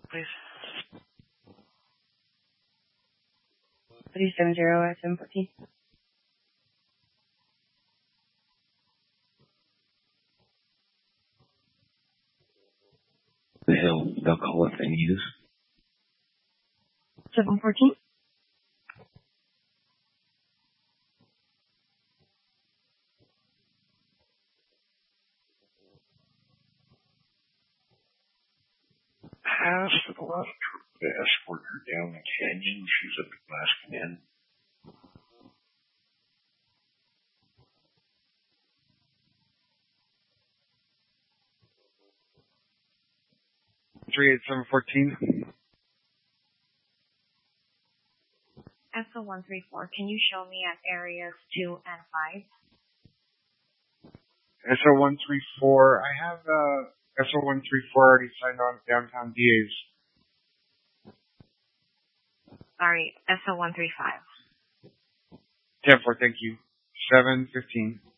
please. 370 SM14. The hill, they'll call if they need us. 714. Pass to the left to escort her down the canyon. She's at the last canyon. SO134, can you show me at areas 2 and 5? SO134, I have SO134 already signed on downtown DA's. Sorry, SO135. 10-4, thank you. 715.